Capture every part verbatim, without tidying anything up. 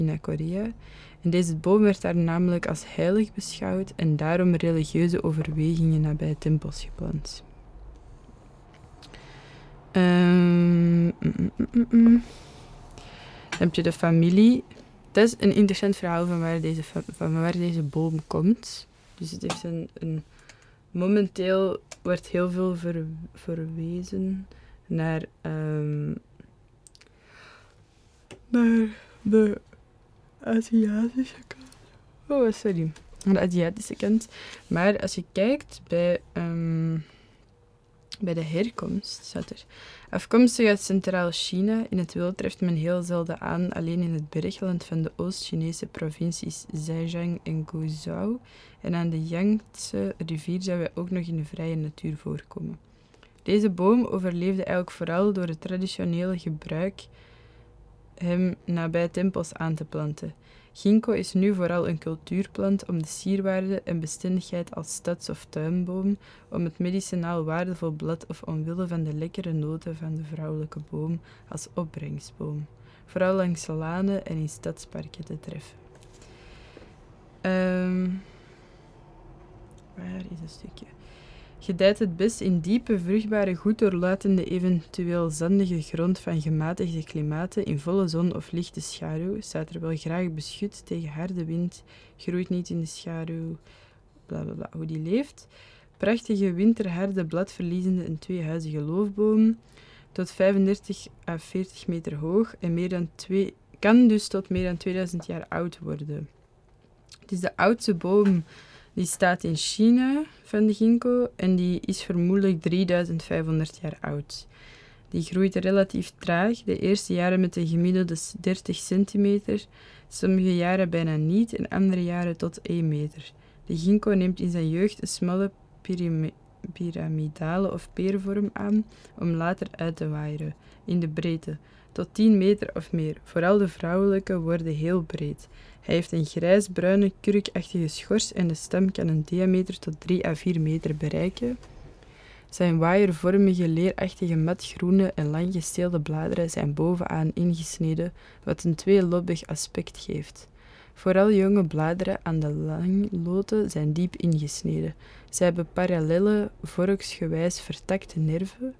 China-Korea. En deze boom werd daar namelijk als heilig beschouwd en daarom religieuze overwegingen nabij tempels geplant. Um, mm, mm, mm, mm. Dan heb je de familie. Dat is een interessant verhaal van waar deze, van waar deze boom komt. Dus het heeft een, een momenteel wordt heel veel ver, verwezen naar, um, naar de Aziatische kant. Oh, sorry. Aan de Aziatische kant. Maar als je kijkt bij, um, bij de herkomst, staat er afkomstig uit Centraal China. In het wild treft men heel zelden aan, alleen in het bergland van de Oost-Chinese provincies Zhejiang en Guizhou. En aan de Yangtze rivier zou hij ook nog in de vrije natuur voorkomen. Deze boom overleefde eigenlijk vooral door het traditionele gebruik hem nabij tempels aan te planten. Ginkgo is nu vooral een cultuurplant om de sierwaarde en bestendigheid als stads- of tuinboom, om het medicinaal waardevol blad of omwille van de lekkere noten van de vrouwelijke boom als opbrengstboom, vooral langs lanen en in stadsparken te treffen. Um, waar is een stukje? Gedijt het best in diepe, vruchtbare, goed doorlatende, eventueel zandige grond van gematigde klimaten, in volle zon of lichte schaduw, staat er wel graag beschut tegen harde wind, groeit niet in de schaduw, blablabla, hoe die leeft. Prachtige, winterharde, bladverliezende en tweehuizige loofboom, tot vijfendertig à veertig meter hoog en meer dan twee, kan dus tot meer dan tweeduizend jaar oud worden. Het is de oudste boom die staat in China van de ginkgo en die is vermoedelijk drieduizend vijfhonderd jaar oud. Die groeit relatief traag, de eerste jaren met een gemiddelde dertig centimeter, sommige jaren bijna niet en andere jaren tot één meter. De ginkgo neemt in zijn jeugd een smalle pyramide, piramidale of peervorm aan om later uit te waaieren, in de breedte, tot tien meter of meer. Vooral de vrouwelijke worden heel breed. Hij heeft een grijs-bruine, kurkachtige schors en de stam kan een diameter tot drie à vier meter bereiken. Zijn waaiervormige, leerachtige, matgroene en langgesteelde bladeren zijn bovenaan ingesneden, wat een tweelobbig aspect geeft. Vooral jonge bladeren aan de langloten zijn diep ingesneden. Zij hebben parallelle, vorksgewijs vertakte nerven,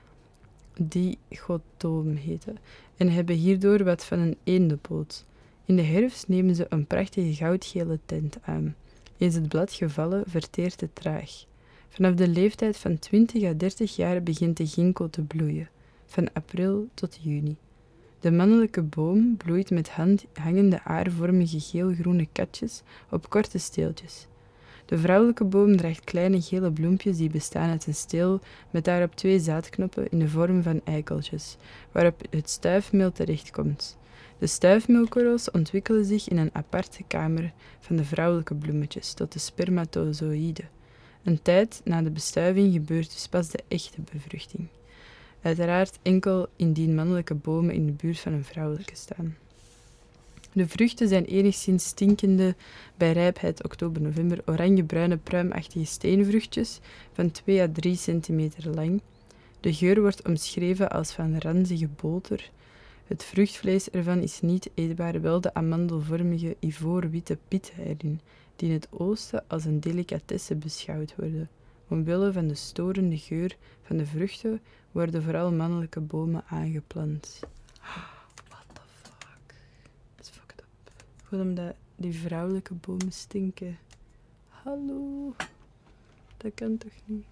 die dichotoom heten, en hebben hierdoor wat van een eendenpoot. In de herfst nemen ze een prachtige goudgele tint aan. Eens het blad gevallen, verteert het traag. Vanaf de leeftijd van twintig à dertig jaar begint de ginkgo te bloeien, van april tot juni. De mannelijke boom bloeit met hand, hangende aarvormige geel-groene katjes op korte steeltjes. De vrouwelijke boom draagt kleine gele bloempjes die bestaan uit een steel met daarop twee zaadknoppen in de vorm van eikeltjes, waarop het stuifmeel terechtkomt. De stuifmeelkorrels ontwikkelen zich in een aparte kamer van de vrouwelijke bloemetjes tot de spermatozoïden. Een tijd na de bestuiving gebeurt dus pas de echte bevruchting. Uiteraard enkel indien mannelijke bomen in de buurt van een vrouwelijke staan. De vruchten zijn enigszins stinkende, bij rijpheid oktober-november, oranje-bruine pruimachtige steenvruchtjes van twee à drie centimeter lang. De geur wordt omschreven als van ranzige boter. Het vruchtvlees ervan is niet eetbaar, wel de amandelvormige ivoorwitte pitten erin, die in het oosten als een delicatesse beschouwd worden. Omwille van de storende geur van de vruchten worden vooral mannelijke bomen aangeplant. What the fuck? Dat is fucked up. Gewoon omdat die vrouwelijke bomen stinken. Hallo? Dat kan toch niet?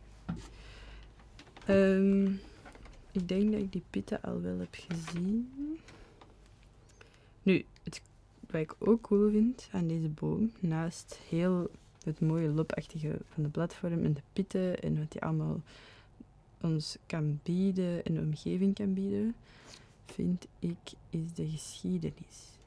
Um, ik denk dat ik die pitten al wel heb gezien. Nu, het, wat ik ook cool vind aan deze boom, naast heel het mooie lopachtige van de bladvorm en de pitten en wat die allemaal ons kan bieden en de omgeving kan bieden, vind ik, is de geschiedenis.